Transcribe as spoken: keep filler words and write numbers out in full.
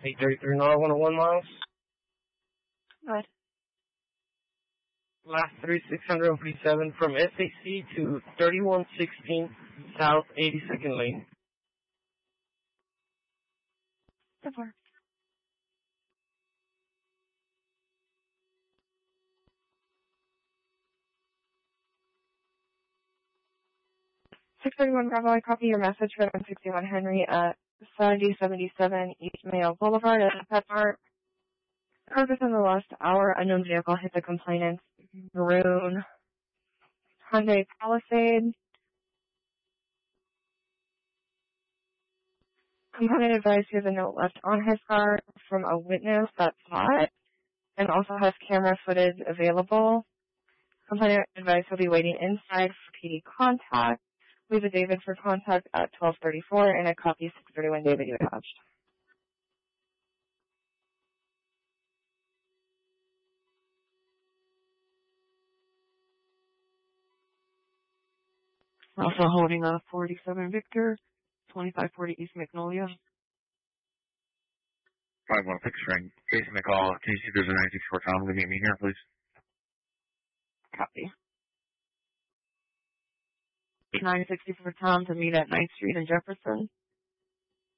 eight thirty-three Nora one oh one miles. Good. Last three, six forty-seven from S A C to thirty-one sixteen South eighty-second Lane. So far. six thirty-one Bravo, I copy your message for one sixty-one Henry at seventy seventy-seven East Mayo Boulevard at the Pet Mart. Purpose in the last hour, unknown vehicle hit the complainant's maroon Hyundai Palisade. Complainant advised he has a note left on his car from a witness that saw it and also has camera footage available. Complainant advised he'll be waiting inside for P D contact. Leave a David for contact at twelve thirty-four and a copy six thirty-one David you attached. Also holding a forty-seven Victor, twenty-five forty East Magnolia. five one six ring. Jason McCall. Can you see there's a nine six four Tom to meet me here, please? Copy. nine sixty-four Tom to meet at ninth Street in Jefferson.